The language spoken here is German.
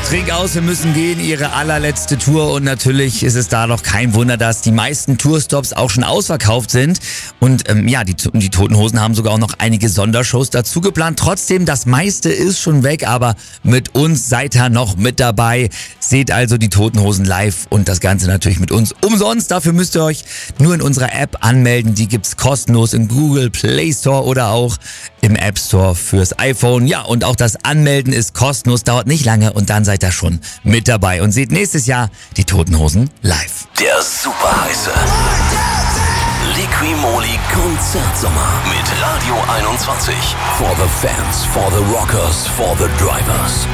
Trink aus, wir müssen gehen, ihre allerletzte Tour und natürlich ist es da doch kein Wunder, dass die meisten Tourstops auch schon ausverkauft sind und die Toten Hosen haben sogar auch noch einige Sondershows dazu geplant. Trotzdem, das meiste ist schon weg, aber mit uns seid ihr noch mit dabei. Seht also die Toten Hosen live und das Ganze natürlich mit uns umsonst. Dafür müsst ihr euch nur in unserer App anmelden, die gibt's kostenlos im Google Play Store oder auch im App Store fürs iPhone. Ja, und auch das Anmelden ist kostenlos, dauert nicht lange und dann seid ihr schon mit dabei und seht nächstes Jahr die Toten Hosen live. Der super heiße Liqui-Moly Konzertsommer mit Radio 21. For the fans, for the rockers, for the drivers.